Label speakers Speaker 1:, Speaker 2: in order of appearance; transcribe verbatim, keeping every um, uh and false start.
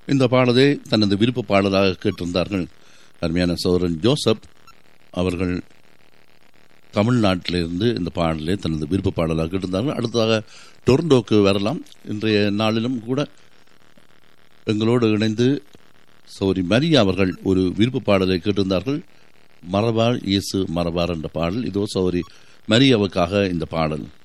Speaker 1: இந்த பாடலை தனது விருப்ப பாடலாக கேட்டிருந்தார்கள் அருமையான சோதரன் ஜோசப் அவர்கள். தமிழ்நாட்டிலிருந்து இந்த பாடலை தனது விருப்ப பாடலாக கேட்டிருந்தார்கள். அடுத்ததாக டொரண்டோக்கு வரலாம். இன்றைய நாளிலும் கூட எங்களோடு இணைந்து சௌரி மரியா அவர்கள் ஒரு விருப்ப பாடலை கேட்டிருந்தார்கள். மறவார் இயேசு மறவார் என்ற பாடல். இதோ சௌரி மரியாவுக்காக இந்த பாடல்.